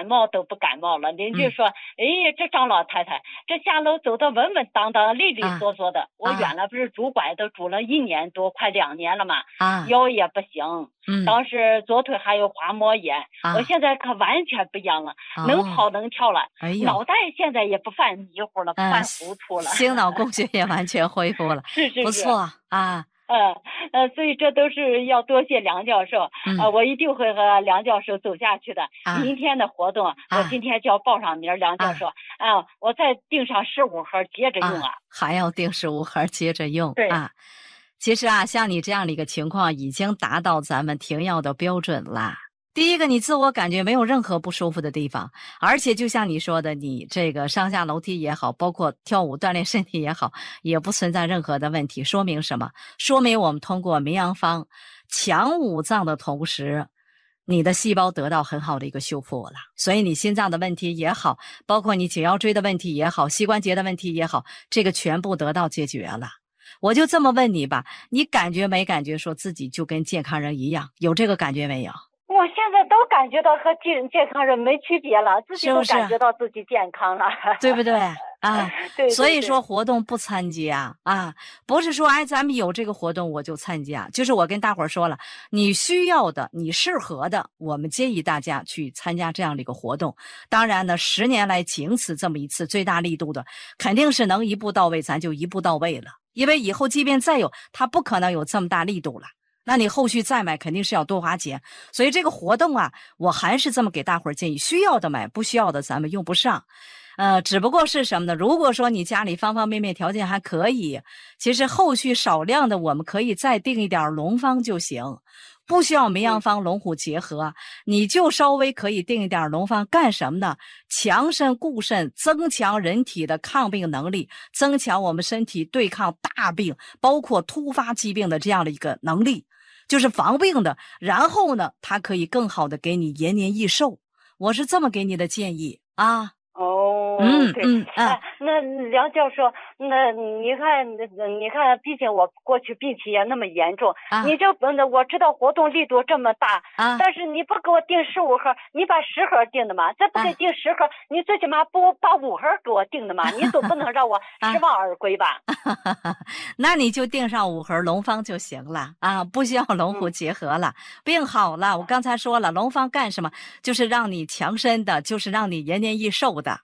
感冒都不感冒了。邻居说，哎，这张老太太这下楼走得稳稳当当、利利索索的。我原来不是拄拐都拄了1年多，快2年了嘛，腰也不行，当时左腿还有滑膜炎，我现在可完全不一样了，能跑能跳了，脑袋现在也不犯迷糊了，不犯糊涂了， 心脑供血也完全恢复了， 是不错啊。 所以这都是要多谢梁教授，我一定会和梁教授走下去的。明天的活动，我今天就要报上名，梁教授，我再订上15盒接着用还要订15盒接着用， 对其实像你这样的一个情况，已经达到咱们停药的标准了。第一个，你自我感觉没有任何不舒服的地方，而且就像你说的，你这个上下楼梯也好，包括跳舞锻炼身体也好，也不存在任何的问题。说明什么？说明我们通过绵阳方强五脏的同时，你的细胞得到很好的一个修复了。所以你心脏的问题也好，包括你颈腰椎的问题也好，膝关节的问题也好，这个全部得到解决了。我就这么问你吧，你感觉没感觉说自己就跟健康人一样？有这个感觉没有？ 我现在都感觉到和健康人没区别了，自己都感觉到自己健康了， 对不对对， 所以说活动不参加不是说咱们有这个活动我就参加，就是我跟大伙儿说了，你需要的你适合的，我们建议大家去参加这样的一个活动。当然呢，10年来仅此这么一次，最大力度的肯定是能一步到位，咱就一步到位了，因为以后即便再有，它不可能有这么大力度了，那你后续再买肯定是要多花钱。所以这个活动我还是这么给大伙儿建议，需要的买，不需要的咱们用不上。只不过是什么呢？如果说你家里方方面面条件还可以，其实后续少量的我们可以再订一点龙方就行，不需要绵阳方龙虎结合，你就稍微可以订一点龙方干什么呢？强肾固肾，增强人体的抗病能力，增强我们身体对抗大病包括突发疾病的这样的一个能力，就是防病的。然后呢，它可以更好的给你延年益寿，我是这么给你的建议对，那梁教授，那你看，毕竟我过去病情也那么严重，你就我知道活动力度这么大但是你不给我订15盒，你把10盒订的嘛？再不给订10盒，你最起码不把5盒给我订的嘛？你总不能让我失望而归吧？ 那你就订上5盒龙方就行了不需要龙虎结合了。病好了，我刚才说了，龙方干什么？就是让你强身的，就是让你延年益寿的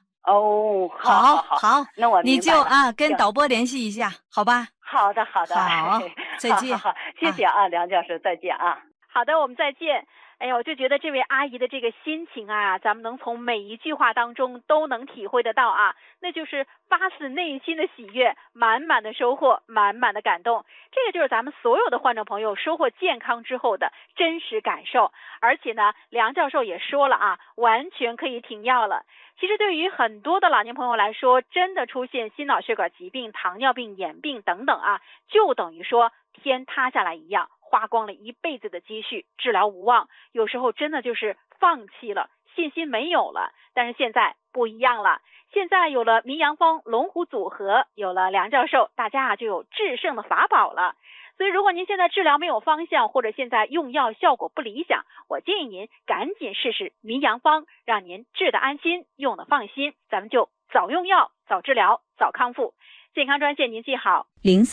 好， 那我你就跟导播联系一下，好吧？ 好的， 好，再见。 好，谢谢梁教授，再见好的，我们再见。哎呀，我就觉得这位阿姨的这个心情咱们能从每一句话当中都能体会得到那就是发自内心的喜悦，满满的收获，满满的感动。这个就是咱们所有的患者朋友收获健康之后的真实感受。而且呢，梁教授也说了完全可以停药了。其实对于很多的老年朋友来说，真的出现心脑血管疾病、糖尿病、眼病等等就等于说天塌下来一样，花光了一辈子的积蓄，治疗无望，有时候真的就是放弃了，信心没有了。但是现在不一样了，现在有了绵阳方龙虎组合，有了梁教授，大家就有制胜的法宝了。所以如果您现在治疗没有方向，或者现在用药效果不理想，我建议您赶紧试试绵阳方，让您治得安心，用得放心。咱们就早用药，早治疗，早康复。健康专线您记好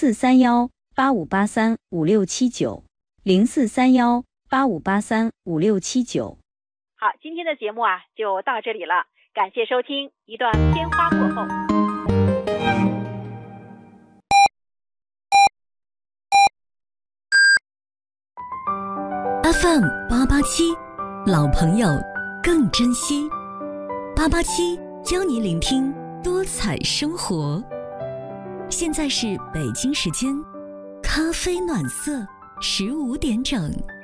043185835679，043185835679。 好，今天的节目就到这里了，感谢收听。一段片花过后 FM 887，老朋友更珍惜。887教你聆听多彩生活。现在是北京时间咖啡暖色15点整。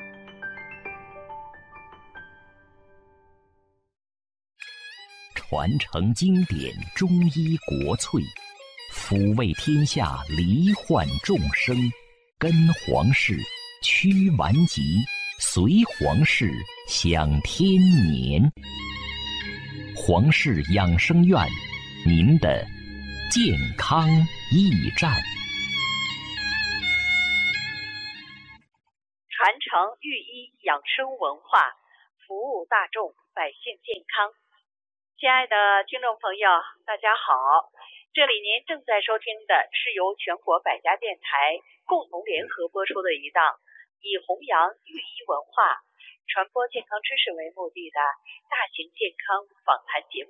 传承经典中医国粹，抚慰天下罹患众生，跟皇室驱顽疾，随皇室享天年。皇氏养生院，您的健康驿站。 传承御医养生文化，服务大众。 百姓健康。亲爱的听众朋友，大家好，这里您正在收听的是由全国百家电台共同联合播出的一档以弘扬寓医文化、传播健康知识为目的的大型健康访谈节目。